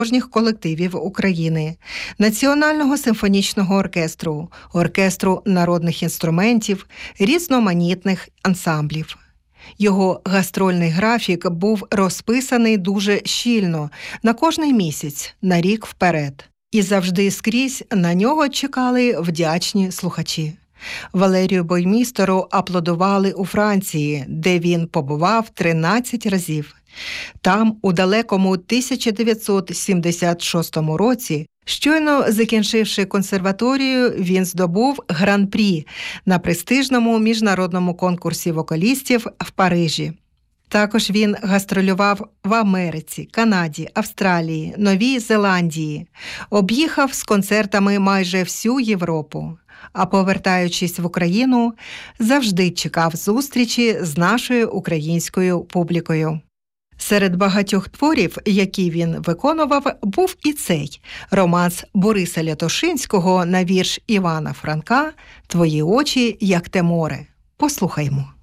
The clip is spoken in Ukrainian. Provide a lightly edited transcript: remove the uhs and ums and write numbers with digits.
колективів України, Національного симфонічного оркестру, оркестру народних інструментів, різноманітних ансамблів. Його гастрольний графік був розписаний дуже щільно, на кожний місяць, на рік вперед. І завжди скрізь на нього чекали вдячні слухачі. Валерію Буймістеру аплодували у Франції, де він побував 13 разів. Там, у далекому 1976 році, щойно закінчивши консерваторію, він здобув гран-прі на престижному міжнародному конкурсі вокалістів в Парижі. Також він гастролював в Америці, Канаді, Австралії, Новій Зеландії. Об'їхав з концертами майже всю Європу. А повертаючись в Україну, завжди чекав зустрічі з нашою українською публікою. Серед багатьох творів, які він виконував, був і цей – романс Бориса Лятошинського на вірш Івана Франка «Твої очі, як те море». Послухаймо.